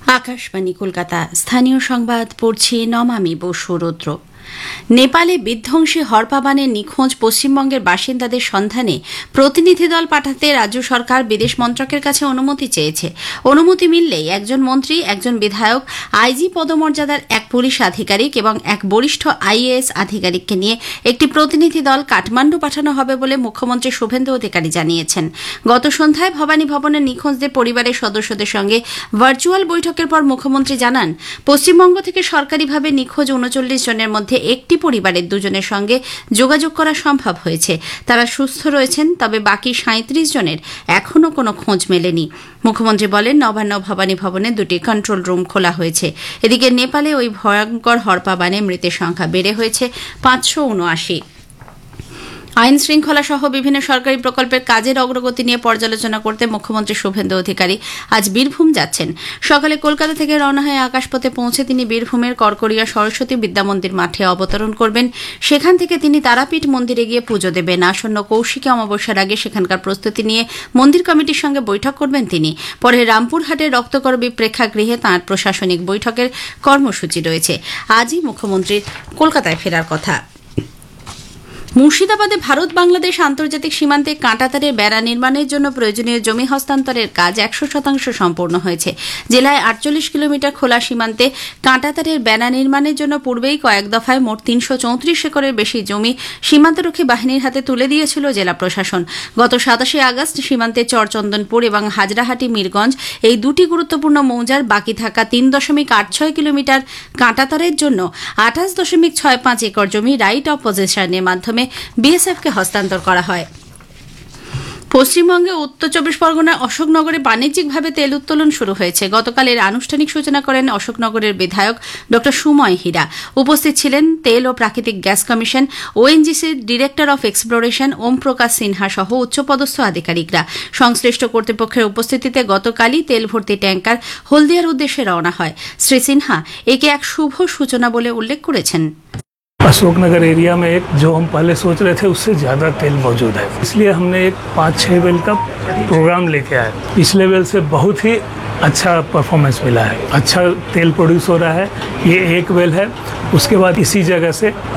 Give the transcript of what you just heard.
আকাশবাণী কলকাতা। স্থানীয় সংবাদ পড়ছি নমামি বসু রুদ্র। নেপালে বিধ্বংসী হরপা বানে নিখোঁজ পশ্চিমবঙ্গের বাসিন্দাদের সন্ধানে প্রতিনিধি দল পাঠাতে রাজ্য সরকার বিদেশ মন্ত্রকের কাছে অনুমতি চেয়েছে। অনুমতি মিললেই একজন মন্ত্রী, একজন বিধায়ক, আইজি পদমর্যাদার এক পুলিশ আধিকারিক এবং এক বরিষ্ঠ আইএএস আধিকারিককে নিয়ে একটি প্রতিনিধি দল কাঠমান্ডু পাঠানো হবে বলে মুখ্যমন্ত্রী শুভেন্দু অধিকারী জানিয়েছেন। গত সন্ধ্যায় ভবানী ভবনের নিখোঁজদের পরিবারের সদস্যদের সঙ্গে ভার্চুয়াল বৈঠকের পর মুখ্যমন্ত্রী জানান, পশ্চিমবঙ্গ থেকে সরকারিভাবে নিখোঁজ ৩৯ জনের মধ্যে একটি পরিবারের দুজনের সঙ্গে যোগাযোগ করা সম্ভব হয়েছে। তারা সুস্থ রয়েছেন, তবে বাকি ৩৭ জনের এখনও কোনো খোঁজ মেলেনি। মুখ্যমন্ত্রী বলেন, নবান্ন ভবানী ভবনে ২টি কন্ট্রোল রুম খোলা হয়েছে। এদিকে নেপালে ওই ভয়ঙ্কর হরপা বানে মৃতের সংখ্যা বেড়ে হয়েছে ৫৭৯। আইন শৃঙ্খলা সহ বিভিন্ন সরকারি প্রকল্পের কাজের অগ্রগতি নিয়ে পর্যালোচনা করতে মুখ্যমন্ত্রী শুভেন্দু অধিকারী আজ বীরভূম যাচ্ছেন। সকালে কলকাতা থেকে রওনা হয়ে আকাশপথে পৌঁছে তিনি বীরভূমের করকরিয়া সরস্বতী বিদ্যামন্দির মাঠে অবতরণ করবেন। সেখান থেকে তিনি তারাপীঠ মন্দিরে গিয়ে পুজো দেবেন। আসন্ন কৌশিকী অমাবস্যার আগে সেখানকার প্রস্তুতি নিয়ে মন্দির কমিটির সঙ্গে বৈঠক করবেন তিনি। পরে রামপুরহাটের রক্তকরবী প্রেক্ষাগৃহে তাঁর প্রশাসনিক বৈঠকের কর্মসূচি রয়েছে। আজই মুখ্যমন্ত্রীর কলকাতায় ফেরার কথা। মুর্শিদাবাদে ভারত বাংলাদেশ আন্তর্জাতিক সীমান্তে কাঁটাতারের বেড়া নির্মাণের জন্য প্রয়োজনীয় জমি হস্তান্তরের কাজ ১০০% সম্পূর্ণ হয়েছে। জেলায় ৪৮ কিলোমিটার খোলা সীমান্তে কাঁটাতারের বেড়া নির্মাণের জন্য পূর্বেই কয়েক দফায় মোট ৩৩৪ একরের বেশি জমি সীমান্তরক্ষী বাহিনীর হাতে তুলে দিয়েছিল জেলা প্রশাসন। গত ২৭ আগস্ট সীমান্তে চরচন্দনপুর এবং হাজরাহাটি মিরগঞ্জ এই দুটি গুরুত্বপূর্ণ মৌজার বাকি থাকা ৩.৮৬ কিলোমিটার কাঁটাতারের জন্য ২৮.৬৫ একর জমি রাইট অব পজেশনের মাধ্যমে বিএসএফকে হস্তান্তর করা হয়। পশ্চিমবঙ্গে উত্তর ২৪ পরগনার অশোকনগরে বাণিজ্যিকভাবে তেল উত্তোলন শুরু হয়েছে। গতকাল এর আনুষ্ঠানিক সূচনা করেন অশোকনগরের বিধায়ক ড সুময় হীরা। উপস্থিত ছিলেন তেল ও প্রাকৃতিক gas commission, ওএনজিসির director of exploration ওম প্রকাশ সিনহা সহ উচ্চপদস্থ আধিকারিকরা। সংশ্লিষ্ট কর্তৃপক্ষের উপস্থিতিতে গতকালই তেল ভর্তি ট্যাঙ্কার হলদিয়ার উদ্দেশ্যে রওনা হয়। শ্রী সিনহা একে এক শুভ সূচনা বলে উল্লেখ করেছেন। अशोकनगर एरिया में एक जो हम पहले सोच रहे थे उससे ज़्यादा तेल मौजूद है, इसलिए हमने एक 5-6 वेल का प्रोग्राम लेके आए। पिछले वेल से बहुत ही अच्छा परफॉर्मेंस मिला है, अच्छा तेल प्रोड्यूस हो रहा है। ये एक वेल है, उसके बाद इसी जगह से